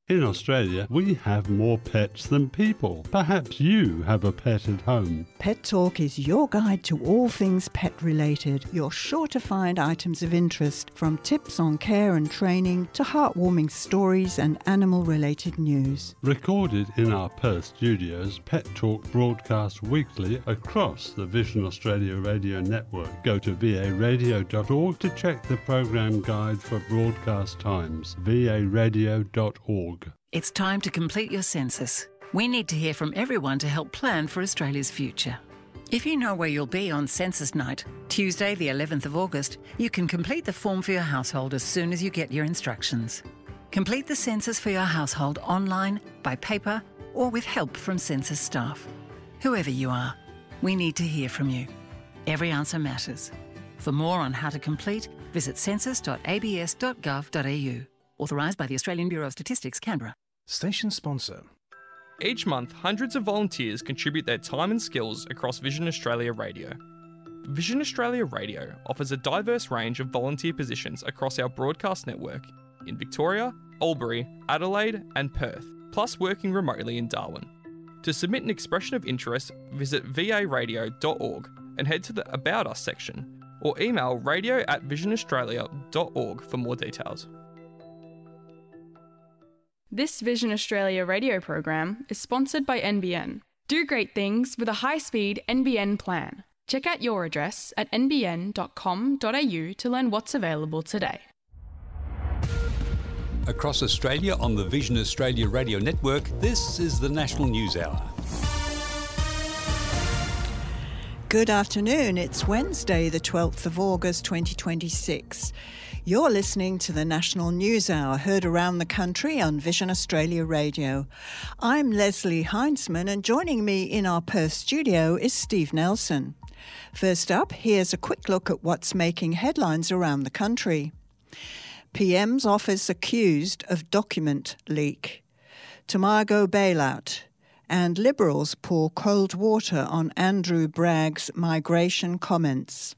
In Australia, we have more pets than people. Perhaps you have a pet at home. Pet Talk is your guide to all things pet-related. You're sure to find items of interest, from tips on care and training to heartwarming stories and animal-related news. Recorded in our Perth studios, Pet Talk broadcasts weekly across the Vision Australia radio network. Go to varadio.org to check the program guide for broadcast times. varadio.org. It's time to complete your census. We need to hear from everyone to help plan for Australia's future. If you know where you'll be on census night, Tuesday the 11th of August, you can complete the form for your household as soon as you get your instructions. Complete the census for your household online, by paper, or with help from census staff. Whoever you are, we need to hear from you. Every answer matters. For more on how to complete, visit census.abs.gov.au. Authorised by the Australian Bureau of Statistics, Canberra. Station sponsor. Each month, hundreds of volunteers contribute their time and skills across Vision Australia Radio. Vision Australia Radio offers a diverse range of volunteer positions across our broadcast network in Victoria, Albury, Adelaide and Perth, plus working remotely in Darwin. To submit an expression of interest, visit varadio.org and head to the About Us section, or email radio@visionaustralia.org for more details. This Vision Australia radio program is sponsored by NBN. Do great things with a high-speed NBN plan. Check out your address at nbn.com.au to learn what's available today. Across Australia on the Vision Australia radio network, this is the National News Hour. Good afternoon. It's Wednesday, the 12th of August 2026. You're listening to the National News Hour, heard around the country on Vision Australia Radio. I'm Leslie Heinzman, and joining me in our Perth studio is Steve Nelson. First up, here's a quick look at what's making headlines around the country. PM's office accused of document leak. Tomago bailout. And Liberals pour cold water on Andrew Bragg's migration comments.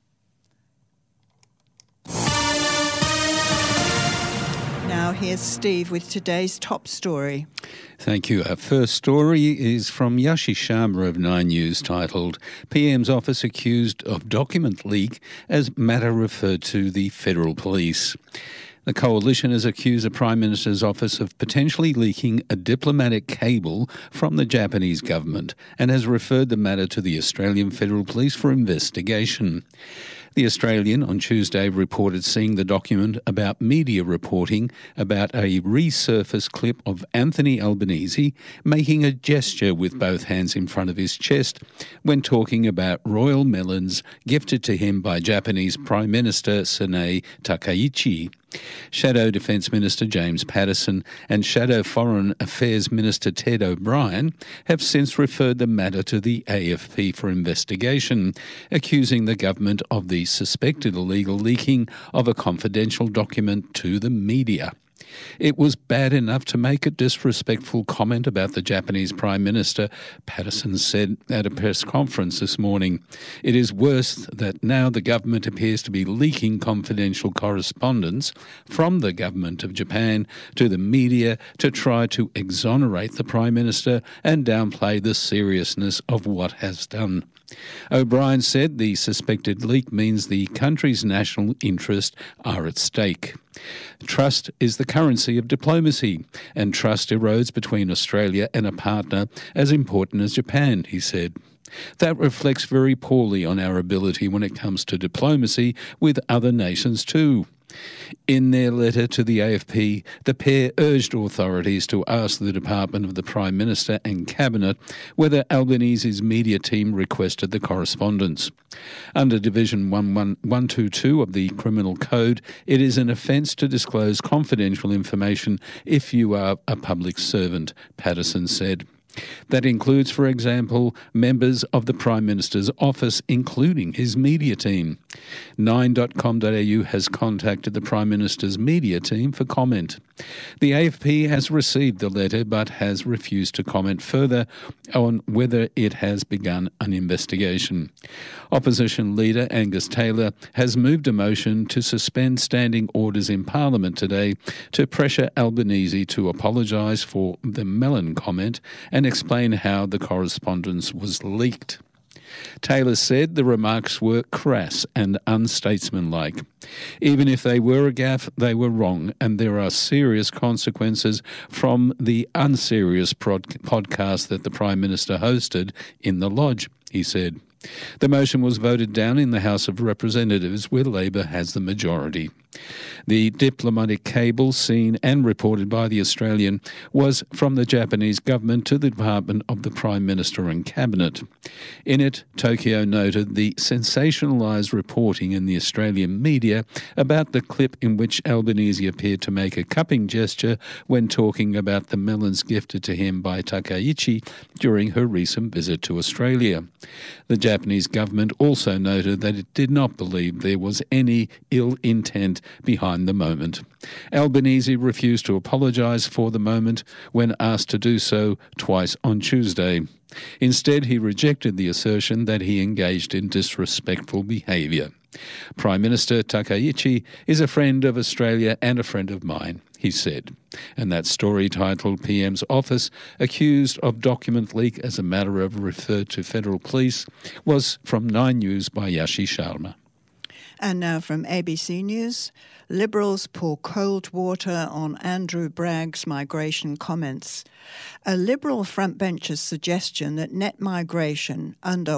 Now here's Steve with today's top story. Thank you. Our first story is from Yashi Sharma of Nine News, titled PM's Office Accused of Document Leak as Matter Referred to the Federal Police. The Coalition has accused the Prime Minister's office of potentially leaking a diplomatic cable from the Japanese government and has referred the matter to the Australian Federal Police for investigation. The Australian on Tuesday reported seeing the document about media reporting about a resurfaced clip of Anthony Albanese making a gesture with both hands in front of his chest when talking about royal melons gifted to him by Japanese Prime Minister Sanae Takaichi. Shadow Defence Minister James Paterson and Shadow Foreign Affairs Minister Ted O'Brien have since referred the matter to the AFP for investigation, accusing the government of the suspected illegal leaking of a confidential document to the media. It was bad enough to make a disrespectful comment about the Japanese Prime Minister, Paterson said at a press conference this morning. It is worse that now the government appears to be leaking confidential correspondence from the government of Japan to the media to try to exonerate the Prime Minister and downplay the seriousness of what has done. O'Brien said the suspected leak means the country's national interests are at stake. Trust is the currency of diplomacy, and trust erodes between Australia and a partner as important as Japan, he said. That reflects very poorly on our ability when it comes to diplomacy with other nations too. In their letter to the AFP, the pair urged authorities to ask the Department of the Prime Minister and Cabinet whether Albanese's media team requested the correspondence. Under Division 122 of the Criminal Code, it is an offence to disclose confidential information if you are a public servant, Paterson said. That includes, for example, members of the Prime Minister's office, including his media team. 9.com.au has contacted the Prime Minister's media team for comment. The AFP has received the letter but has refused to comment further on whether it has begun an investigation. Opposition leader Angus Taylor has moved a motion to suspend standing orders in Parliament today to pressure Albanese to apologise for the Mellon comment and explain how the correspondence was leaked. Taylor said the remarks were crass and unstatesmanlike. Even if they were a gaffe, they were wrong, and there are serious consequences from the unserious podcast that the Prime Minister hosted in the Lodge, he said. The motion was voted down in the House of Representatives, where Labor has the majority. The diplomatic cable seen and reported by The Australian was from the Japanese government to the Department of the Prime Minister and Cabinet. In it, Tokyo noted the sensationalised reporting in the Australian media about the clip in which Albanese appeared to make a cupping gesture when talking about the melons gifted to him by Takaichi during her recent visit to Australia. The Japanese government also noted that it did not believe there was any ill intent behind the moment. Albanese refused to apologise for the moment when asked to do so twice on Tuesday. Instead, he rejected the assertion that he engaged in disrespectful behaviour. Prime Minister Takaichi is a friend of Australia and a friend of mine, he said. And that story, titled PM's Office Accused of Document Leak as a Matter of Referred to Federal Police, was from 9 News by Yashi Sharma. And now from ABC News, Liberals pour cold water on Andrew Bragg's migration comments. A Liberal frontbencher's suggestion that net migration under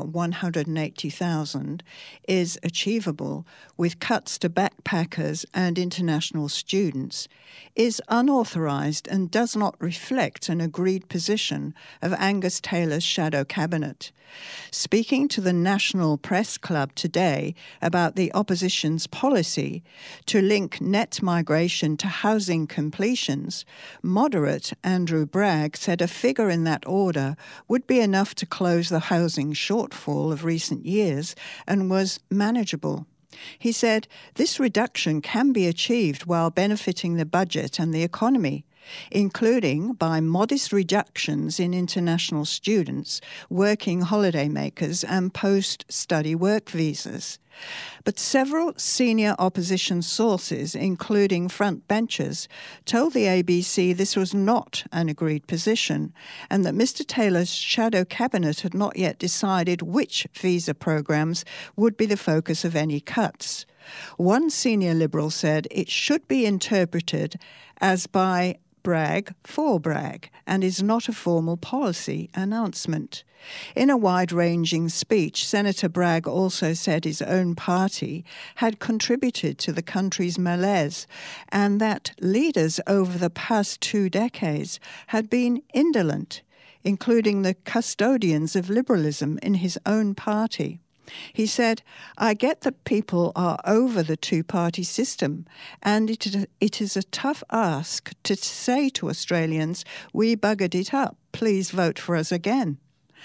180,000 is achievable with cuts to backpackers and international students is unauthorised and does not reflect an agreed position of Angus Taylor's shadow cabinet. Speaking to the National Press Club today about the opposition's policy to link net migration to housing completions, moderate Andrew Bragg said a figure in that order would be enough to close the housing shortfall of recent years and was manageable. He said this reduction can be achieved while benefiting the budget and the economy, including by modest reductions in international students, working holidaymakers and post-study work visas. But several senior opposition sources, including frontbenchers, told the ABC this was not an agreed position and that Mr Taylor's shadow cabinet had not yet decided which visa programs would be the focus of any cuts. One senior Liberal said it should be interpreted as by Bragg for Bragg and is not a formal policy announcement. In a wide-ranging speech, Senator Bragg also said his own party had contributed to the country's malaise and that leaders over the past 2 decades had been indolent, including the custodians of liberalism in his own party. He said, I get that people are over the two-party system, and it is a tough ask to say to Australians, we buggered it up, please vote for us again.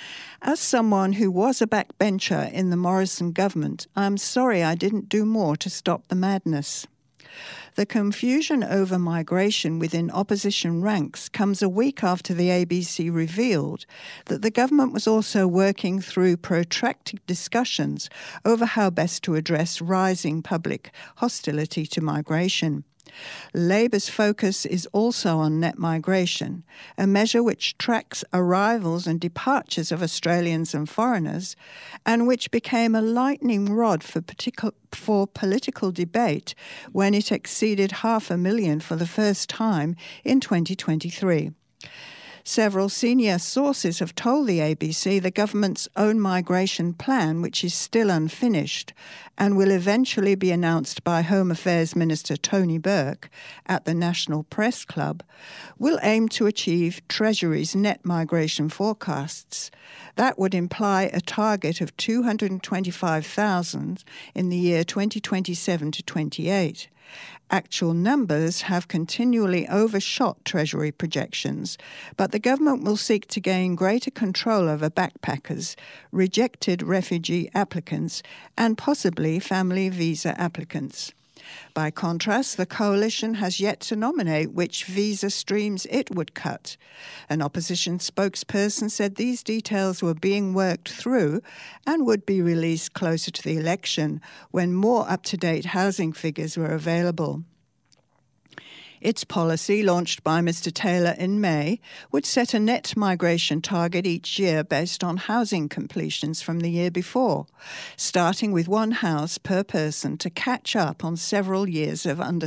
As someone who was a backbencher in the Morrison government, I'm sorry I didn't do more to stop the madness. The confusion over migration within opposition ranks comes a week after the ABC revealed that the government was also working through protracted discussions over how best to address rising public hostility to migration. Labor's focus is also on net migration, a measure which tracks arrivals and departures of Australians and foreigners, and which became a lightning rod for political debate when it exceeded 500,000 for the first time in 2023. Several senior sources have told the ABC the government's own migration plan, which is still unfinished and will eventually be announced by Home Affairs Minister Tony Burke at the National Press Club, will aim to achieve Treasury's net migration forecasts. That would imply a target of 225,000 in the year 2027 to 28. Actual numbers have continually overshot Treasury projections, but the government will seek to gain greater control over backpackers, rejected refugee applicants, and possibly family visa applicants. By contrast, the coalition has yet to nominate which visa streams it would cut. An opposition spokesperson said these details were being worked through and would be released closer to the election when more up-to-date housing figures were available. Its policy, launched by Mr. Taylor in May, would set a net migration target each year based on housing completions from the year before, starting with one house per person to catch up on several years of